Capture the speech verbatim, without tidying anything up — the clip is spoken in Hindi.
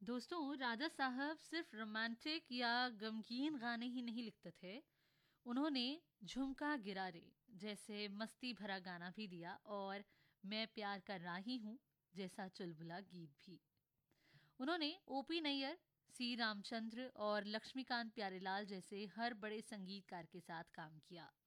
दोस्तों, राजा साहब सिर्फ रोमांटिक या गमगीन गाने ही नहीं लिखते थे। उन्होंने झुमका गिरा रे जैसे मस्ती भरा गाना भी दिया और मैं प्यार कर रही हूँ जैसा चुलबुला गीत भी। उन्होंने ओपी नैयर, सी रामचंद्र और लक्ष्मीकांत प्यारेलाल जैसे हर बड़े संगीतकार के साथ काम किया।